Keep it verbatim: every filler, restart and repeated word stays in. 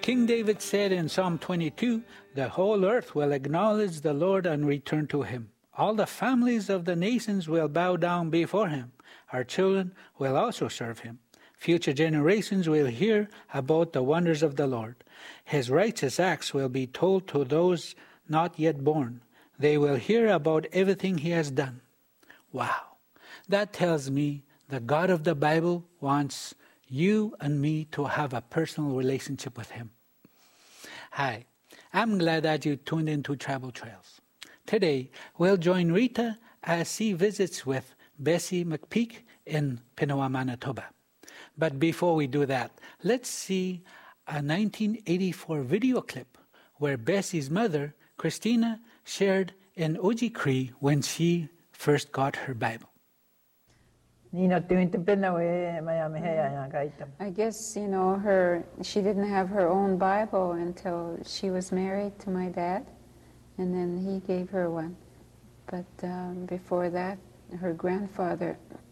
King David said in Psalm twenty-two, "The whole earth will acknowledge the Lord and return to him. All the families of the nations will bow down before him. Our children will also serve him. Future generations will hear about the wonders of the Lord. His righteous acts will be told to those not yet born. They will hear about everything he has done." Wow. That tells me the God of the Bible wants you and me to have a personal relationship with him. Hi, I'm glad that you tuned into Travel Trails. Today, we'll join Rita as she visits with Bessie McPeak in Pinawa, Manitoba. But before we do that, let's see a nineteen eighty-four video clip where Bessie's mother, Christina, shared in Oji Cree when she first got her Bible. I guess, you know, her she didn't have her own Bible until she was married to my dad, and then he gave her one. But um, before that, her grandfather